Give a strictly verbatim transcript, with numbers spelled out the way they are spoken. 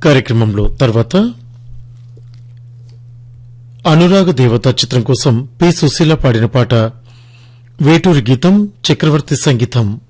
కార్యక్రమంలో తర్వాత అనురాగ దేవత చిత్రం కోసం పి సుశీల పాడిన పాట వేటూరి గీతం చక్రవర్తి సంగీతం.